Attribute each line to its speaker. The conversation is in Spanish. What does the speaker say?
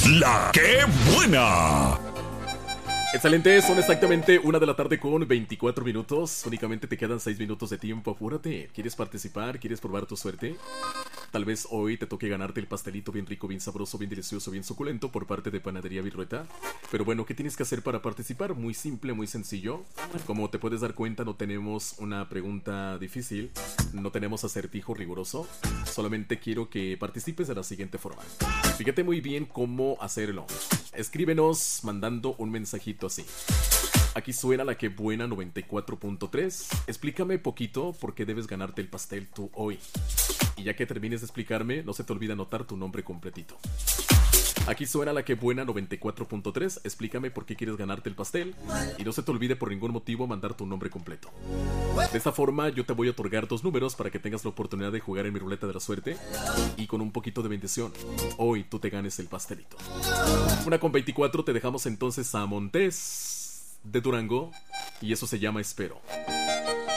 Speaker 1: La que buena.
Speaker 2: Excelente, son exactamente 1 de la tarde con 24 minutos. Únicamente te quedan 6 minutos de tiempo, apúrate. ¿Quieres participar? ¿Quieres probar tu suerte? Tal vez hoy te toque ganarte el pastelito bien rico, bien sabroso, bien delicioso, bien suculento por parte de Panadería Virrueta. Pero bueno, ¿qué tienes que hacer para participar? Muy simple, muy sencillo. Como te puedes dar cuenta, no tenemos una pregunta difícil, no tenemos acertijo riguroso. Solamente quiero que participes de la siguiente forma. Fíjate muy bien cómo hacerlo. Escríbenos mandando un mensajito así. Aquí suena La que buena 94.3. Explícame poquito por qué debes ganarte el pastel tú hoy. Y ya que termines de explicarme, no se te olvide anotar tu nombre completito. Aquí suena La que buena 94.3. Explícame por qué quieres ganarte el pastel. Y no se te olvide por ningún motivo mandar tu nombre completo. De esta forma yo te voy a otorgar 2 números para que tengas la oportunidad de jugar en mi ruleta de la suerte. Y con un poquito de bendición, hoy tú te ganes el pastelito. 1:24, te dejamos entonces a Montés de Durango. Y eso se llama Espero.